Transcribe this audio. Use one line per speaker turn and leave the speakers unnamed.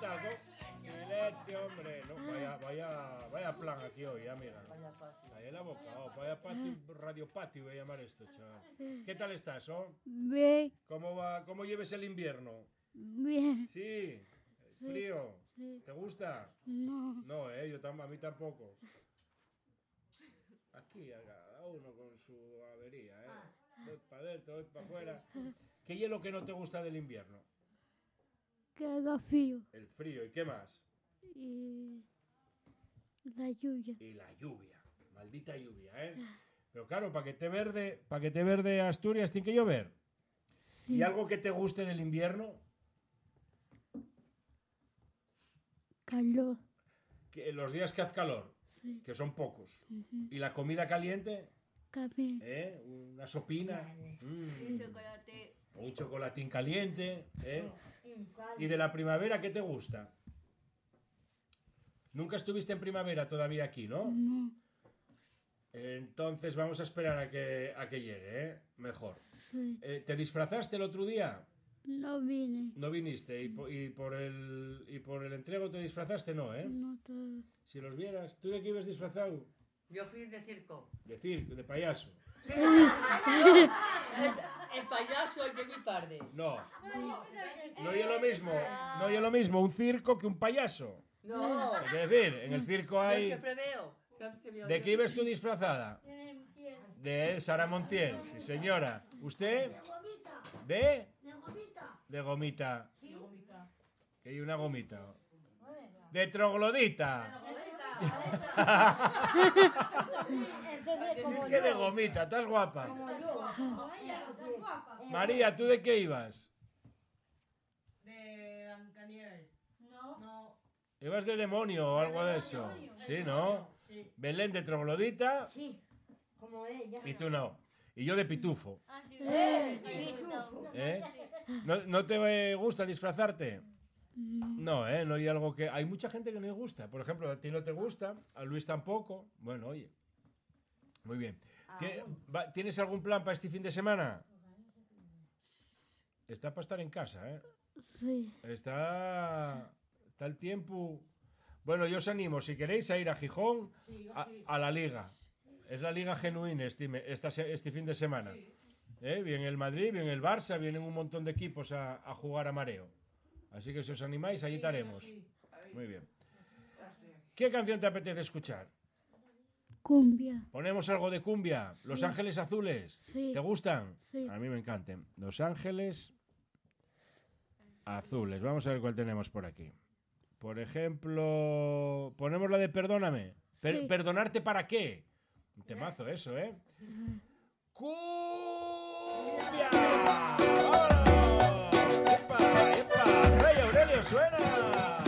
está? Silencio, hombre. No, vaya plan aquí hoy, amiga. Ahí en la boca. Vaya patio, radio patio voy a llamar esto, chaval. ¿Qué tal estás,
Bien.
¿Cómo va? ¿Cómo lleves el invierno?
Bien.
Sí. ¿Frío?
Sí.
¿Te gusta?
No.
No, a mí tampoco. Aquí, cada uno con su avería, Voy para adentro, voy para afuera. ¿Qué es lo que no te gusta del invierno?
Que haga frío.
El frío, ¿y qué más?
Y la lluvia.
Y la lluvia, maldita lluvia, Pero claro, para que te verde Asturias tiene que llover.
Sí.
¿Y algo que te guste del invierno?
Calor.
Los días que hace calor,
Sí.
que son pocos.
Ujú.
¿Y la comida caliente?
Café.
Una sopina.
Chocolate.
O un chocolatín caliente, ¿Y de la primavera qué te gusta? Nunca estuviste en primavera todavía aquí, ¿no?
No.
Entonces vamos a esperar a que llegue, Mejor.
Sí.
¿Te disfrazaste el otro día?
No vine.
No viniste. ¿Y por el entrego te disfrazaste? No,
No todo.
Si los vieras. ¿Tú de qué ibas disfrazado?
Yo fui de circo.
De circo, de payaso.
El payaso el de mi padre.
No. No es lo mismo. No es lo mismo un circo que un payaso.
No.
Es decir, en el circo
Yo
hay...
siempre veo. ¿Sabes qué veo
¿De
yo?
qué ibas tú disfrazada? De Sara Montiel, sí señora. ¿Usted? ¿De? De gomita. Que hay una gomita. De troglodita. ¿Qué de gomita? ¿Estás guapa? María, ¿tú de qué ibas?
De Blancanieves. No.
¿Ibas de demonio o algo de eso? Sí, ¿no?
Sí.
Belén de troglodita
Sí, como ella.
y tú no. Y yo de pitufo.
Pitufo.
¿No te gusta disfrazarte? No, no hay algo que... Hay mucha gente que no le gusta. Por ejemplo, a ti no te gusta, a Luis tampoco. Bueno, oye. Muy bien. ¿Tienes algún plan para este fin de semana? Está para estar en casa,
Sí.
Está el tiempo... Bueno, yo os animo, si queréis, a ir a Gijón a la Liga. Es la Liga genuina este fin de semana. Viene el Madrid, viene el Barça, vienen un montón de equipos a jugar a mareo. Así que si os animáis, allí estaremos. Muy bien. ¿Qué canción te apetece escuchar?
Cumbia.
Ponemos algo de cumbia. Los Ángeles Azules.
Sí.
¿Te gustan?
Sí.
A mí me encantan. Los Ángeles Azules. Vamos a ver cuál tenemos por aquí. Por ejemplo, ponemos la de Perdóname.
Sí.
¿Perdonarte para qué? Un temazo eso, ¡Cumbia!